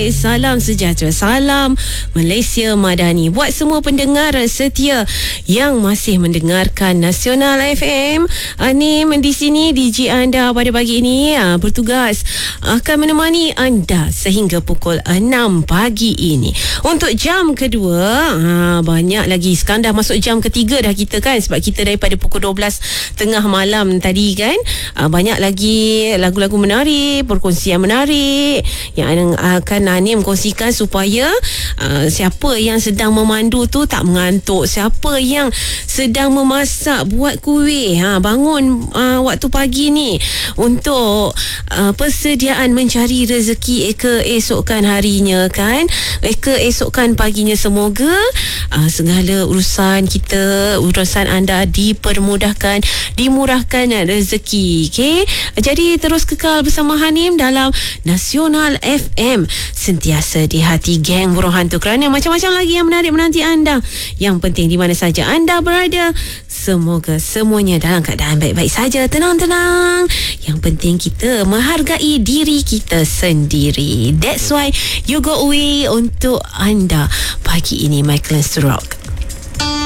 salam sejahtera, salam Malaysia Madani buat semua pendengar setia yang masih mendengarkan Nasional FM. Anim di sini, DJ anda pada pagi ini bertugas akan menemani anda sehingga pukul 6 pagi ini. Untuk jam kedua, banyak lagi. Sekarang dah masuk jam ketiga dah kita kan, sebab kita daripada pukul 12 tengah malam tadi kan, banyak lagi lagu-lagu menarik, perkongsian menarik yang akan Anim kongsikan supaya siapa yang sedang memandu tu tak mengantuk, siapa yang sedang memasak, buat kuih, bangun waktu pagi ni untuk persediaan mencari rezeki keesokan harinya kan, keesokan paginya. Semoga segala urusan kita, urusan anda dipermudahkan, dimurahkan rezeki. Okay? Jadi terus kekal bersama Hanim dalam Nasional FM, sentiasa di hati geng burung hantu, kerana macam-macam lagi yang menarik menanti anda. Yang penting di mana saja anda berada, semoga semuanya dalam keadaan baik-baik saja, tenang-tenang. Yang penting kita menghargai diri kita sendiri. That's why You Go Away untuk anda pagi ini, Michael Stroke.